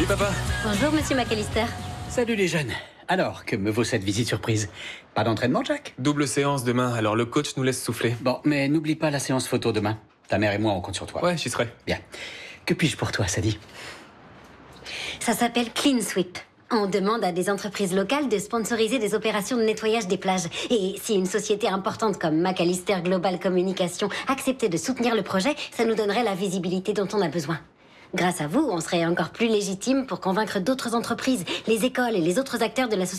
Salut papa. Bonjour, monsieur McAllister. Salut les jeunes. Alors, que me vaut cette visite surprise? Pas d'entraînement, Jack? Double séance demain, alors le coach nous laisse souffler. Bon, mais n'oublie pas la séance photo demain. Ta mère et moi, on compte sur toi. Ouais, j'y serai. Bien. Que puis-je pour toi, Sadie? Ça s'appelle Clean Sweep. On demande à des entreprises locales de sponsoriser des opérations de nettoyage des plages. Et si une société importante comme McAllister Global Communication acceptait de soutenir le projet, ça nous donnerait la visibilité dont on a besoin. Grâce à vous, on serait encore plus légitime pour convaincre d'autres entreprises, les écoles et les autres acteurs de la société